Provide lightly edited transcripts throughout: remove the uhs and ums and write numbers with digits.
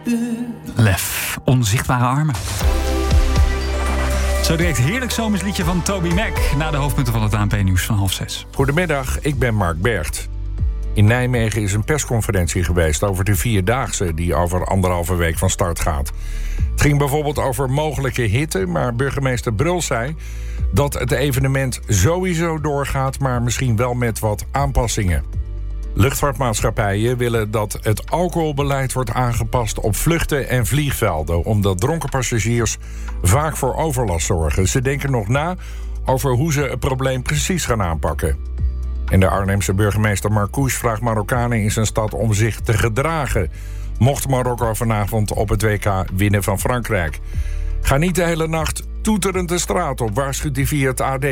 Lef, onzichtbare armen. Zo direct heerlijk zomersliedje van Toby Mac. Na de hoofdpunten van het ANP-nieuws van 5:30. Goedemiddag, ik ben Mark Bergt. In Nijmegen is een persconferentie geweest over de Vierdaagse die over 1,5 week van start gaat. Het ging bijvoorbeeld over mogelijke hitte, maar burgemeester Bruls zei dat het evenement sowieso doorgaat, maar misschien wel met wat aanpassingen. Luchtvaartmaatschappijen willen dat het alcoholbeleid wordt aangepast op vluchten en vliegvelden, omdat dronken passagiers vaak voor overlast zorgen. Ze denken nog na over hoe ze het probleem precies gaan aanpakken. En de Arnhemse burgemeester Marcouch vraagt Marokkanen in zijn stad om zich te gedragen, mocht Marokko vanavond op het WK winnen van Frankrijk. Ga niet de hele nacht toeterend de straat op, waarschuwt hij via het AD.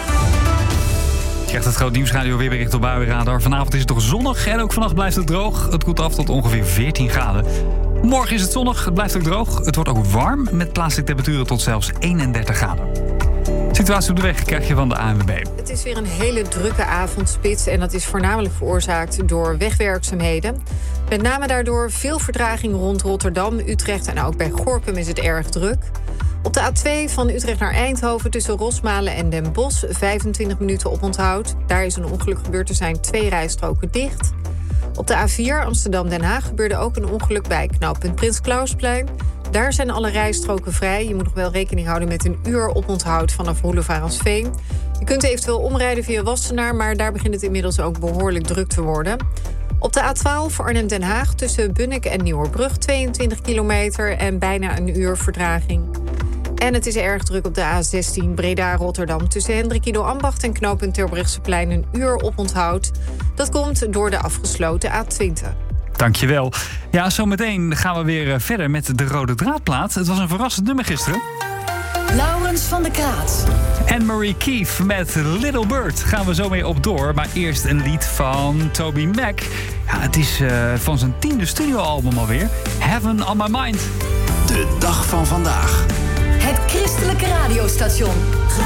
Je krijgt het Groot Nieuwsradio weerbericht op Buienradar. Vanavond is het nog zonnig en ook vannacht blijft het droog. Het koelt af tot ongeveer 14 graden. Morgen is het zonnig, het blijft ook droog. Het wordt ook warm met plaatselijke temperaturen tot zelfs 31 graden. Situatie op de weg krijg je van de ANWB. Het is weer een hele drukke avondspits en dat is voornamelijk veroorzaakt door wegwerkzaamheden. Met name daardoor veel vertraging rond Rotterdam, Utrecht en ook bij Gorinchem is het erg druk. Op de A2 van Utrecht naar Eindhoven tussen Rosmalen en Den Bosch 25 minuten oponthoud. Daar is een ongeluk gebeurd, er zijn 2 rijstroken dicht. Op de A4 Amsterdam-Den Haag gebeurde ook een ongeluk bij knooppunt Prins Klausplein. Daar zijn alle rijstroken vrij. Je moet nog wel rekening houden met een uur oponthoud vanaf Roelofarensveen. Je kunt eventueel omrijden via Wassenaar, maar daar begint het inmiddels ook behoorlijk druk te worden. Op de A12 voor Arnhem-Den Haag tussen Bunnik en Nieuwerbrug 22 kilometer en bijna een uur vertraging. En het is erg druk op de A16 Breda-Rotterdam tussen Hendrikido Ambacht en knooppunt Terbrechtseplein een uur oponthoud. Dat komt door de afgesloten A20. Dankjewel. Ja, zometeen gaan we weer verder met de Rode Draadplaat. Het was een verrassend nummer gisteren. Laurens van der Kraat. Anne-Marie Keefe met Little Bird gaan we zo mee op door. Maar eerst een lied van Toby Mac. Ja, het is van zijn 10e studioalbum alweer. Heaven on My My Mind. De dag van vandaag. Het christelijke radiostation.